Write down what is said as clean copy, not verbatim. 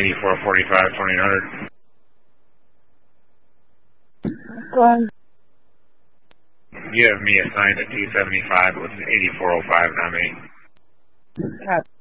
8445, 2800. Go ahead. You have me assigned at 275 with 8405, not me. Copy.